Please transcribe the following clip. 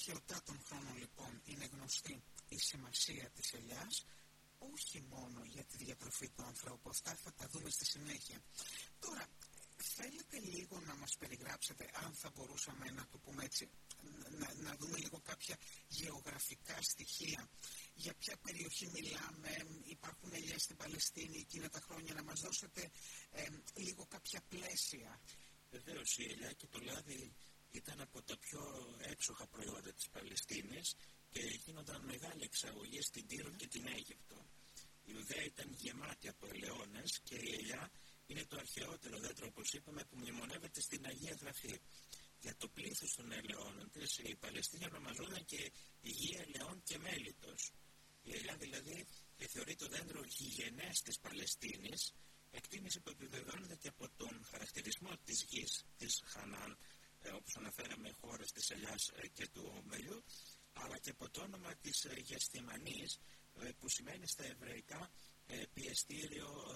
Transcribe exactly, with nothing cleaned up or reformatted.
αρχαιοτά των χρόνων λοιπόν είναι γνωστή η σημασία της ελιάς, όχι μόνο για τη διατροφή του ανθρώπου, αυτά θα τα δούμε στη συνέχεια. Τώρα, θέλετε λίγο να μας περιγράψετε, αν θα μπορούσαμε να το πούμε έτσι, να, να δούμε λίγο κάποια γεωγραφικά στοιχεία, για ποια περιοχή μιλάμε, υπάρχουν ελιές στην Παλαιστίνη εκείνα τα χρόνια, να μας δώσετε ε, λίγο κάποια πλαίσια. Βεβαίως, η ελιά και το λάδι ήταν από τα πιο έξοχα προϊόντα της Παλαιστίνης και γίνονταν μεγάλη εξαγωγή στην Τύρο και την Αίγυπτο. Η Ιουδαία ήταν γεμάτη από ελαιώνες και η ελιά είναι το αρχαιότερο δέντρο, όπως είπαμε, που μνημονεύεται στην Αγία Γραφή. Για το πλήθος των ελαιώνων της, η Παλαιστίνη ονομαζόταν και η γη ελαιών και μέλιτος. Η ελιά δηλαδή θεωρεί το δέντρο γηγενές της Παλαιστίνης, εκτίμηση που επιβεβαιώνεται και από τον χαρακτηρισμό της γης της Χανάν, ε, όπως αναφέραμε, χώρες της ελιάς ε, και του μελιού, αλλά και από το όνομα της ε, Γεστημανής, ε, που σημαίνει στα εβραϊκά ε, πιεστήριο